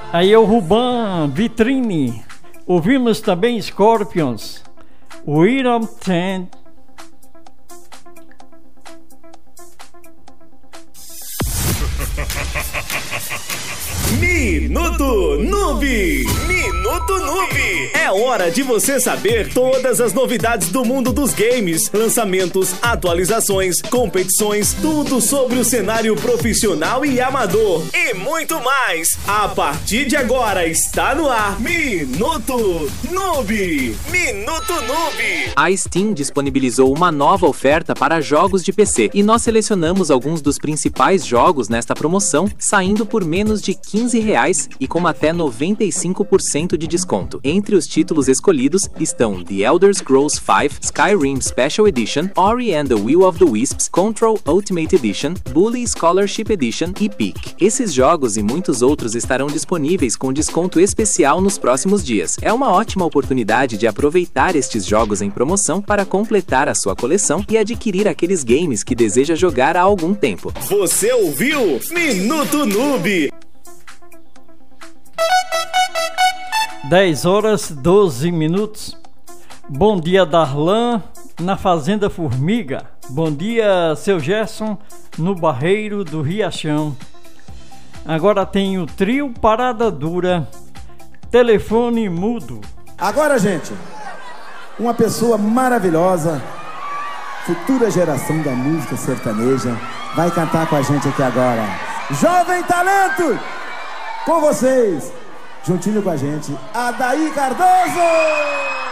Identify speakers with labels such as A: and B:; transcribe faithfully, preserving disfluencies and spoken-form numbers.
A: Aí é o Ruban Vitrine. Ouvimos também Scorpions. We Don't Tend.
B: Minuto Noob! Minuto Noob! É hora de você saber todas as novidades do mundo dos games, lançamentos, atualizações, competições, tudo sobre o cenário profissional e amador e muito mais. A partir de agora está no ar Minuto Noob! Minuto Noob!
C: A Steam disponibilizou uma nova oferta para jogos de P C e nós selecionamos alguns dos principais jogos nesta promoção, saindo por menos de quinze reais e com até noventa e cinco por cento de desconto. Entre os títulos escolhidos estão The Elder Scrolls cinco, Skyrim Special Edition, Ori and the Will of the Wisps, Control Ultimate Edition, Bully Scholarship Edition e Peak. Esses jogos e muitos outros estarão disponíveis com desconto especial nos próximos dias. É uma ótima oportunidade de aproveitar estes jogos em promoção para completar a sua coleção e adquirir aqueles games que deseja jogar há algum tempo.
B: Você ouviu Minuto Noob!
A: dez horas, doze minutos. Bom dia, Darlan, na Fazenda Formiga. Bom dia, seu Gerson, no Barreiro do Riachão. Agora tem o trio Parada Dura, telefone mudo.
D: Agora, gente, uma pessoa maravilhosa, futura geração da música sertaneja, vai cantar com a gente aqui agora. Jovem Talento, com vocês, juntinho com a gente, Adair Cardoso!